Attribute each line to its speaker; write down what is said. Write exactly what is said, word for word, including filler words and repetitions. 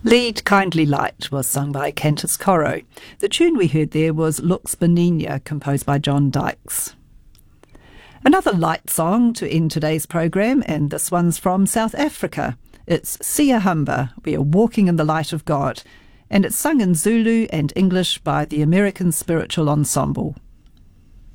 Speaker 1: Lead Kindly Light was sung by Cantus Coro. The tune we heard there was Lux Benigna, composed by John Dykes. Another light song to end today's programme, and this one's from South Africa. It's Siyahamba, We Are Walking in the Light of God, and it's sung in Zulu and English by the American Spiritual Ensemble.